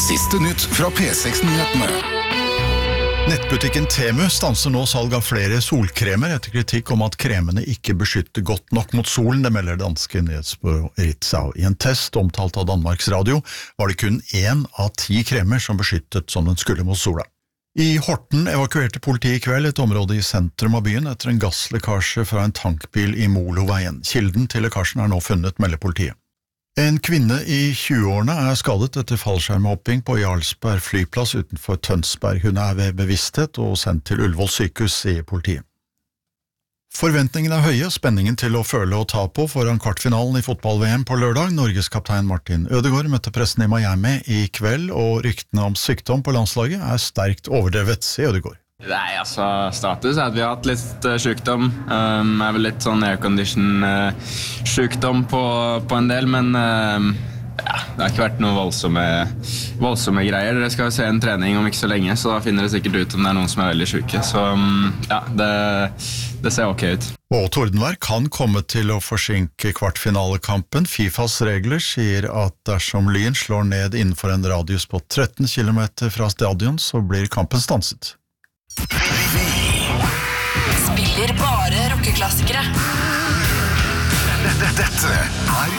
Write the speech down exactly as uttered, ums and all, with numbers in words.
Siste nytt fra P seks-nyhetene. Nettbutikken Temu stanser nå salg av flere solkremer etter kritikk om at kremene ikke beskytter godt nok mot solen, det melder danske nyhetsbyrå Ritzau. I en test omtalt av Danmarks Radio var det kun én av ti kremer som beskyttet som den skulle mot sola. I Horten evakuerte politiet i kveld et område i sentrum av byen etter en gasslekkasje fra en tankbil i Moloveien. Kilden til lekkasjen er nå funnet, melder politiet. En kvinne i tjueårene er skadet etter fallskjermhopping på Jarlsberg flyplass utenfor Tønsberg. Hun er ved bevissthet og sendt til Ullevål sykehus, sier politiet. Forventningene er høye, spenningen til å føle og ta på foran kvartfinalen i fotball-V M på lørdag. Norges kaptein Martin Ødegaard møtte pressen i Miami i kveld, og ryktene om sykdom på landslaget er sterkt overdrevet, sier Ødegaard. Nei, altså, status er at vi har hatt litt uh, sykdom. Um, er vel litt sånn aircondition-sykdom uh, på, på en del, men uh, ja, det har ikke vært noe voldsomme, voldsomme greier. Dere skal se en trening om ikke så lenge, så da finner det sikkert ut om det er noen som er veldig syke. Så um, ja, det, det ser ok ut. Og tordenvær kan komme til å forsinke kvartfinalekampen. FIFAs regler sier at dersom Lyn slår ned innenfor en radius på tretten kilometer fra stadion, så blir kampen stanset. Spiller bare rockeklassikere. Dette er